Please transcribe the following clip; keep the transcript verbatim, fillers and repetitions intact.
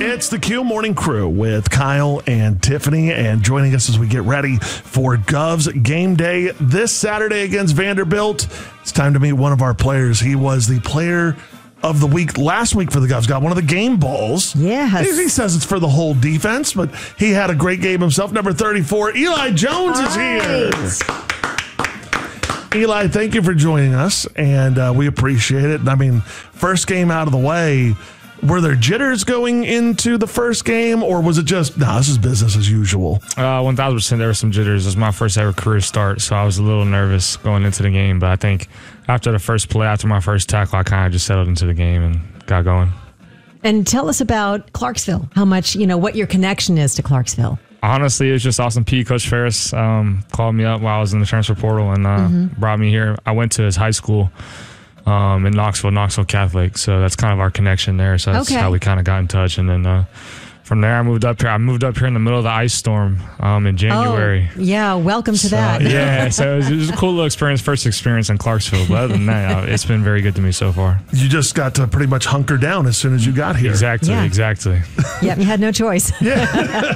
It's the Q Morning Crew with Kyle and Tiffany, and joining us as we get ready for Gov's game day this Saturday against Vanderbilt. It's time to meet one of our players. He was the player of the week last week for the Govs. Got one of the game balls. Yes. He, he says it's for the whole defense, but he had a great game himself. Number thirty-four, Eli Jones is here. Eli, thank you for joining us, and uh, we appreciate it. I mean, first game out of the way, were there jitters going into the first game, or was it just, no, nah, this is business as usual? Uh, one thousand percent there were some jitters. It was my first ever career start, so I was a little nervous going into the game. But I think after the first play, after my first tackle, I kind of just settled into the game and got going. And tell us about Clarksville, how much, you know, what your connection is to Clarksville. Honestly, it was just awesome. P. Coach Ferris um, called me up while I was in the transfer portal and uh, mm-hmm. brought me here. I went to his high school um, in Knoxville, Knoxville Catholic. So that's kind of our connection there. So that's okay. how we kind of got in touch. And then uh, from there, I moved up here. I moved up here in the middle of the ice storm um, in January. Oh, yeah, welcome to so, that. Yeah, so it was, it was a cool little experience, first experience in Clarksville. But other than that, it's been very good to me so far. You just got to pretty much hunker down as soon as you got here. Exactly, yeah. exactly. Yeah, you had no choice. Yeah.